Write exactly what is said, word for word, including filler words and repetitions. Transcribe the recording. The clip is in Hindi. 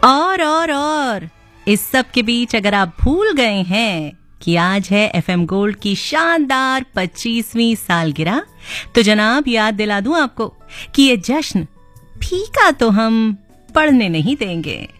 और और और इस सब के बीच अगर आप भूल गए हैं कि आज है एफएम गोल्ड की शानदार पच्चीसवीं सालगिरह, तो जनाब याद दिला दूं आपको कि ये जश्न फीका तो हम पढ़ने नहीं देंगे।